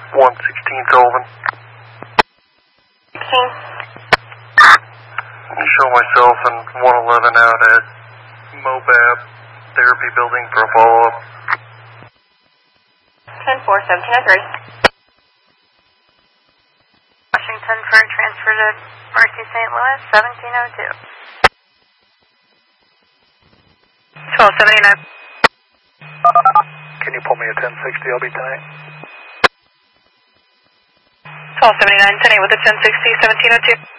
116 Sullivan. 16. You show myself and 111 out at Mobab Therapy Building for a follow-up. 10-4, 1703. Washington for transfer to Mercy St. Louis, 1702. 1279. Can you pull me a 1060 LB tonight? 1279, 10-8 with a 1060, 1702.